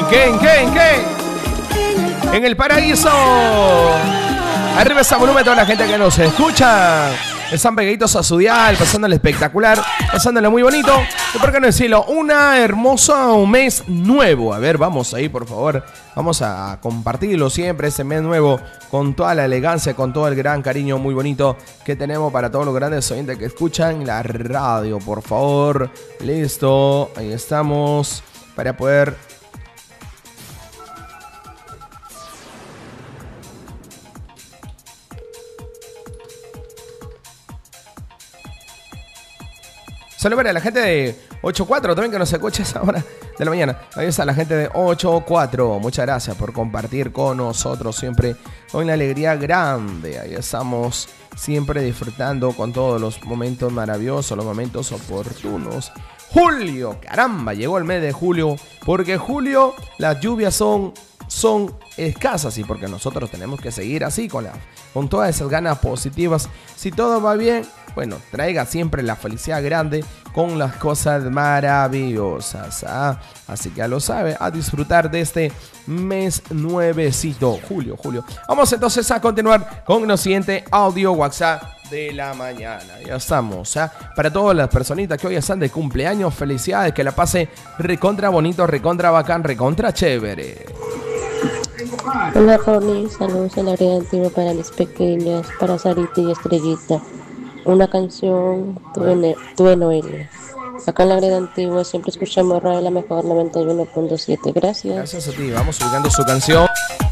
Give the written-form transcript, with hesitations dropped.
¿Qué? En el paraíso. Arriba ese volumen a toda la gente que nos escucha. Están pegaditos a su dial, pasándole espectacular, pasándole muy bonito. Y por qué no decirlo, un mes nuevo. A ver, vamos ahí, por favor. Vamos a compartirlo siempre, ese mes nuevo, con toda la elegancia, con todo el gran cariño muy bonito que tenemos para todos los grandes oyentes que escuchan la radio, por favor. Listo, ahí estamos, para poder... Saludos para la gente de 84 también que nos escucha a esa hora de la mañana. Ahí está la gente de 84. Muchas gracias por compartir con nosotros siempre con una alegría grande. Ahí estamos siempre disfrutando con todos los momentos maravillosos, los momentos oportunos. Julio, caramba, llegó el mes de julio. Porque julio las lluvias son escasas y porque nosotros tenemos que seguir así con todas esas ganas positivas. Si todo va bien, bueno, traiga siempre la felicidad grande con las cosas maravillosas, ¿ah? Así que ya lo sabe, a disfrutar de este mes nuevecito, julio. Vamos entonces a continuar con el siguiente audio WhatsApp de la mañana. Ya estamos, ¿ah? Para todas las personitas que hoy están de cumpleaños, felicidades, que la pase recontra bonito, recontra bacán, recontra chévere. Hola Jorge, saludos a la red antigua para mis pequeñas, para Sarita y Estrellita. Una canción, Tuve Noelia. Acá en la red antigua siempre escuchamos Radio La Mejor 91.7. Gracias. Gracias a ti, vamos ubicando su canción.